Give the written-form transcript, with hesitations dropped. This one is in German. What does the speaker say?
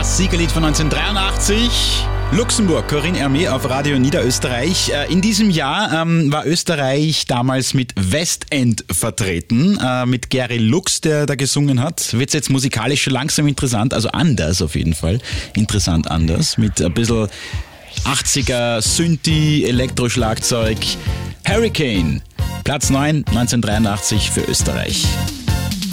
Das Siegerlied von 1983. Luxemburg, Corinne Hermé auf Radio Niederösterreich. In diesem Jahr war Österreich damals mit Westend vertreten, mit Gary Lux, der da gesungen hat. Wird's jetzt musikalisch schon langsam interessant, also anders auf jeden Fall. Interessant anders, mit ein bisschen 80er Synthi, Elektroschlagzeug. Hurricane, Platz 9, 1983 für Österreich.